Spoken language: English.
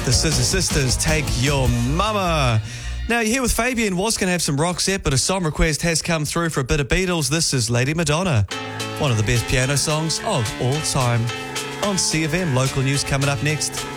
The Scissor Sisters, Take Your Mama. Now, you're here with Fabian. Was going to have some rock set, but a song request has come through for a bit of Beatles. This is Lady Madonna, one of the best piano songs of all time. On CFM, local news coming up next.